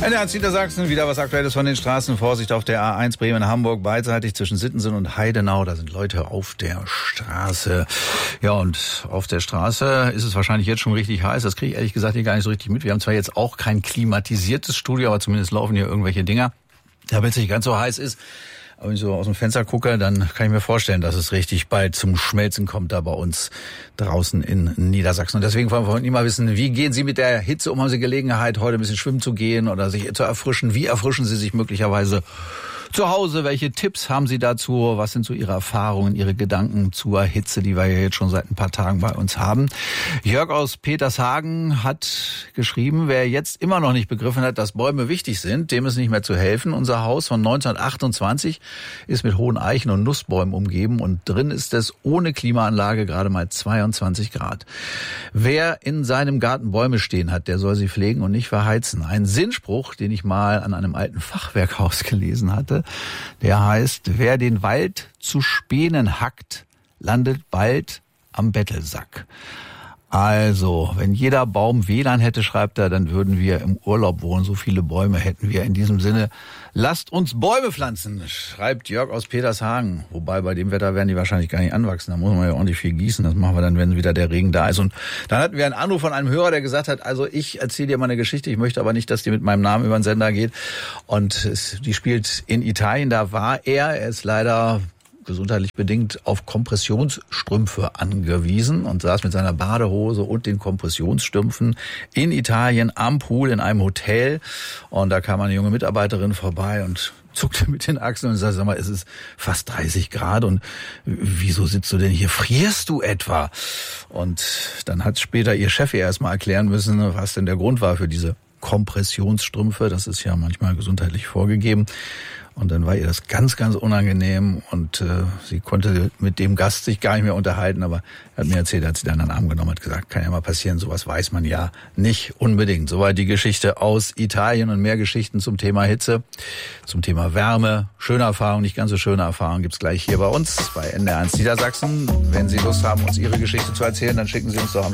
NDR Niedersachsen, wieder was Aktuelles von den Straßen. Vorsicht auf der A1 Bremen-Hamburg, beidseitig zwischen Sittensen und Heidenau. Da sind Leute auf der Straße. Ja, und auf der Straße ist es wahrscheinlich jetzt schon richtig heiß. Das kriege ich ehrlich gesagt hier gar nicht so richtig mit. Wir haben zwar jetzt auch kein klimatisiertes Studio, aber zumindest laufen hier irgendwelche Dinger. Ja, wenn es nicht ganz so heiß ist, aber wenn ich so aus dem Fenster gucke, dann kann ich mir vorstellen, dass es richtig bald zum Schmelzen kommt da bei uns draußen in Niedersachsen. Und deswegen wollen wir von Ihnen mal wissen, wie gehen Sie mit der Hitze um? Haben Sie Gelegenheit, heute ein bisschen schwimmen zu gehen oder sich zu erfrischen? Wie erfrischen Sie sich möglicherweise zu Hause? Welche Tipps haben Sie dazu? Was sind so Ihre Erfahrungen, Ihre Gedanken zur Hitze, die wir ja jetzt schon seit ein paar Tagen bei uns haben? Jörg aus Petershagen hat geschrieben, wer jetzt immer noch nicht begriffen hat, dass Bäume wichtig sind, dem ist nicht mehr zu helfen. Unser Haus von 1928 ist mit hohen Eichen und Nussbäumen umgeben und drin ist es ohne Klimaanlage gerade mal 22 Grad. Wer in seinem Garten Bäume stehen hat, der soll sie pflegen und nicht verheizen. Ein Sinnspruch, den ich mal an einem alten Fachwerkhaus gelesen hatte, der heißt, wer den Wald zu Spänen hackt, landet bald am Bettelsack. Also, wenn jeder Baum WLAN hätte, schreibt er, dann würden wir im Urlaub wohnen. So viele Bäume hätten wir. In diesem Sinne, lasst uns Bäume pflanzen, schreibt Jörg aus Petershagen. Wobei, bei dem Wetter werden die wahrscheinlich gar nicht anwachsen. Da muss man ja ordentlich viel gießen. Das machen wir dann, wenn wieder der Regen da ist. Und dann hatten wir einen Anruf von einem Hörer, der gesagt hat, also ich erzähle dir mal eine Geschichte. Ich möchte aber nicht, dass die mit meinem Namen über den Sender geht. Und die spielt in Italien. Da war er ist leider gesundheitlich bedingt auf Kompressionsstrümpfe angewiesen und saß mit seiner Badehose und den Kompressionsstrümpfen in Italien am Pool in einem Hotel. Und da kam eine junge Mitarbeiterin vorbei und zuckte mit den Achseln und sagte, sag mal, es ist fast 30 Grad und wieso sitzt du denn hier? Frierst du etwa? Und dann hat später ihr Chef ihr erstmal erklären müssen, was denn der Grund war für diese Kompressionsstrümpfe. Das ist ja manchmal gesundheitlich vorgegeben. Und dann war ihr das ganz, ganz unangenehm und sie konnte mit dem Gast sich gar nicht mehr unterhalten, aber er hat mir erzählt, hat sie dann an den Arm genommen, hat gesagt, kann ja mal passieren, sowas weiß man ja nicht unbedingt. Soweit die Geschichte aus Italien und mehr Geschichten zum Thema Hitze, zum Thema Wärme. Schöne Erfahrungen, nicht ganz so schöne Erfahrungen gibt's gleich hier bei uns bei NDR1 Niedersachsen. Wenn Sie Lust haben, uns Ihre Geschichte zu erzählen, dann schicken Sie uns doch am